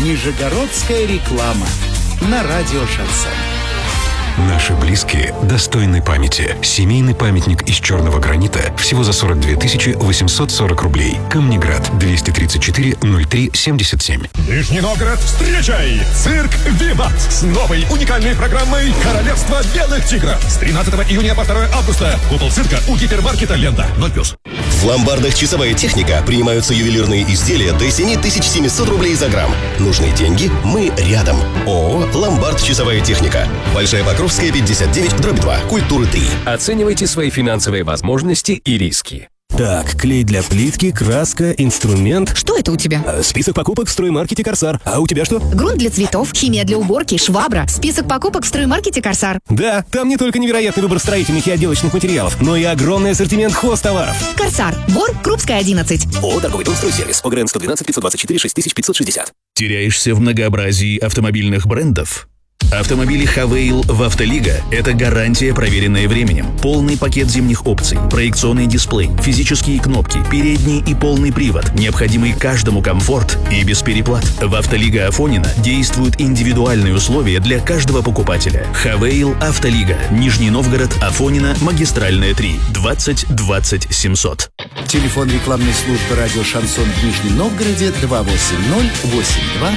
Нижегородская реклама на радио «Шансон». Наши близкие достойны памяти. Семейный памятник из черного гранита всего за 42 840 рублей. Камнеград, 234-03-77. Нижний Новгород, встречай! Цирк «Виват» с новой уникальной программой «Королевство белых тигров». С 13 июня по 2 августа. Купол цирка у гипермаркета «Лента». 0+. В ломбардах «Часовая техника» принимаются ювелирные изделия до 7700 рублей за грамм. Нужны деньги? Мы рядом. ООО «Ломбард. Часовая техника». Большая Покровская, 59/2. Культуры 3. Оценивайте свои финансовые возможности и риски. Так, клей для плитки, краска, инструмент. Что это у тебя? Список покупок в строймаркете «Корсар». А у тебя что? Грунт для цветов, химия для уборки, швабра. Список покупок в строймаркете «Корсар». Да, там не только невероятный выбор строительных и отделочных материалов, но и огромный ассортимент хозтоваров. «Корсар». Бор, Крупская, 11. ООО «Торговый дом «Стройсервис». ОГРН 112 524 6560. Теряешься в многообразии автомобильных брендов? Автомобили Хавейл в «Автолига» — это гарантия, проверенная временем. Полный пакет зимних опций, проекционный дисплей, физические кнопки, передний и полный привод, необходимый каждому комфорт и без переплат. В «Автолига» Афонина действуют индивидуальные условия для каждого покупателя. Хавейл «Автолига». Нижний Новгород, Афонина, Магистральная 3, 20 20 700. Телефон рекламной службы радио «Шансон» в Нижнем Новгороде 280 82